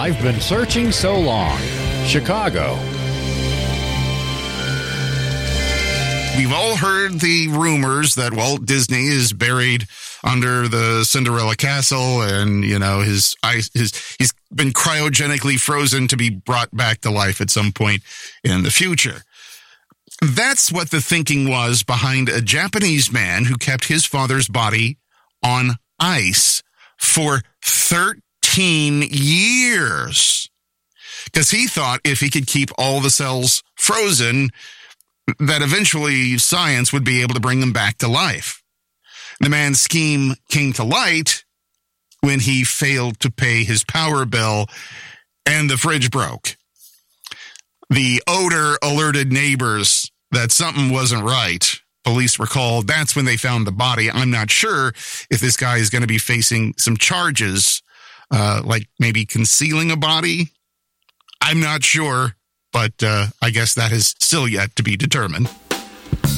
I've been searching so long. Chicago. We've all heard the rumors that Walt Disney is buried under the Cinderella Castle, and he's been cryogenically frozen to be brought back to life at some point in the future. That's what the thinking was behind a Japanese man who kept his father's body on ice for 13 years. Because he thought if he could keep all the cells frozen, that eventually science would be able to bring them back to life. The man's scheme came to light when he failed to pay his power bill and the fridge broke. The odor alerted neighbors that something wasn't right. Police were called. That's when they found the body. I'm not sure if this guy is going to be facing some charges, like maybe concealing a body. I'm not sure, but I guess that is still yet to be determined.